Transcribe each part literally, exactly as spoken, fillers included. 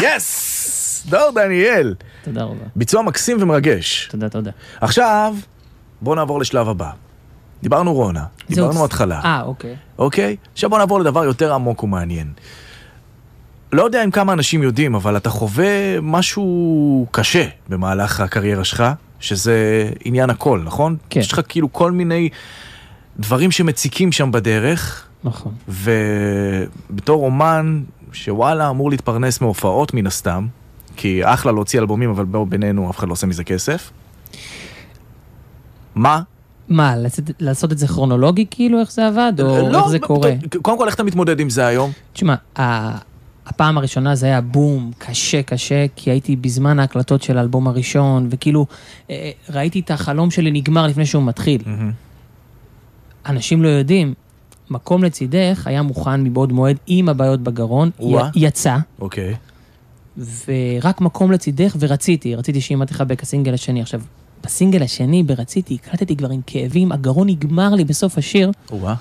יס! דור דניאל. תודה רבה. ביצוע מקסים ומרגש. תודה, תודה. עכשיו, בואו נעבור לשלב הבא. דיברנו רונה, דיברנו התחלה. אה, אוקיי. אוקיי? עכשיו בואו נעבור לדבר יותר עמוק ומעניין. לא יודע אם כמה אנשים יודעים, אבל אתה חווה משהו קשה במהלך הקריירה שלך, שזה עניין הכל, נכון? כן. יש לך כאילו כל מיני דברים שמציקים שם בדרך. נכון. ובתור אומן שוואלה אמור להתפרנס מהופעות מן הסתם, כי אחלה להוציא אלבומים, אבל בינינו אף אחד לא עושה מזה כסף. מה? מה, לעשות את זה כרונולוגי כאילו, איך זה עבד? או לא, איך זה קורה? קודם כל, איך אתה מתמודד עם זה היום? תשמע, הפעם הראשונה זה היה בום, קשה, קשה, כי הייתי בזמן ההקלטות של האלבום הראשון, וכאילו ראיתי את החלום שלי נגמר לפני שהוא מתחיל. אנשים לא יודעים, מקום לצידך היה מוכן מבעוד מועד עם הבעיות בגרון, יצא. אוקיי. ורק מקום לצידך, ורציתי, רציתי שאם תחבק הסינגל השני. עכשיו, בסינגל השני, ברציתי, הקלטתי כבר עם כאבים, הגרון נגמר לי בסוף השיר. וואה.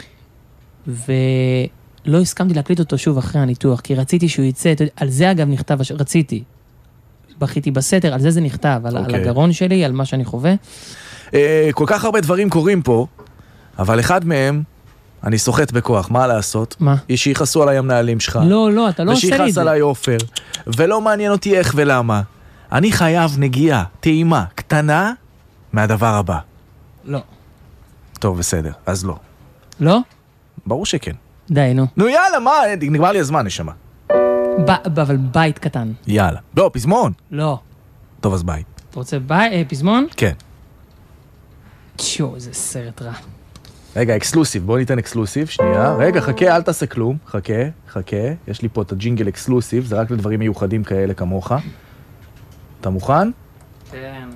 ולא הסכמתי להקליט אותו שוב אחרי הניתוח, כי רציתי שהוא יצא, על זה אגב נכתב, רציתי. בכיתי בסתר, על זה זה נכתב, על, על הגרון שלי, על מה שאני חווה. כל כך הרבה דברים קורים פה, אבל אחד מהם, אני סוחט בכוח, מה לעשות? מה? היא שיחסו עליי המנהלים שלך. לא, לא, אתה לא עושה לי את זה. ושיחס עליי אופר, ולא מעניין אותי איך ולמה. אני חייב נגיעה, טעימה, קטנה, מהדבר הבא. לא. טוב, בסדר, אז לא. לא? ברור שכן. די, נו. נו יאללה, מה? נגמר לי הזמן, נשמה. ב- אבל בית קטן. יאללה. לא, פזמון. לא. טוב, אז בית. אתה רוצה בית, אה, פזמון? כן. צ'ו, זה סרט רע. רגע, אקסלוסיב, בוא ניתן אקסלוסיב, שנייה. רגע, חכה, אל תעשה כלום. חכה, חכה. יש לי פה את הג'ינגל אקסלוסיב, זה רק לדברים מיוחדים כאלה כמוך. אתה מוכן? כן.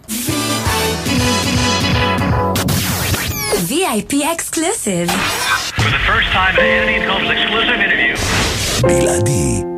וי איי פי exclusive. For the first time in Anthony's Gold's exclusive interview. בלעדי.